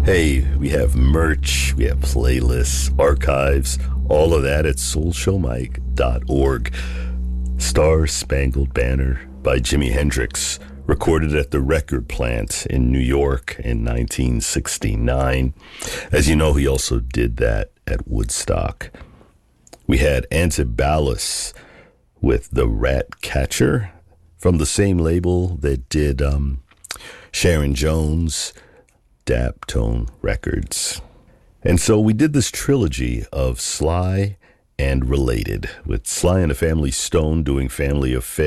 Hey, we have merch, we have playlists, archives, all of that at soulshowmike.org. Star Spangled Banner by Jimi Hendrix, recorded at the record plant in New York in 1969. As you know, he also did that at Woodstock. We had Antibalas with The Rat Catcher from the same label that did Sharon Jones, Daptone Records. And so we did this trilogy of Sly and Related, with Sly and the Family Stone doing Family Affair.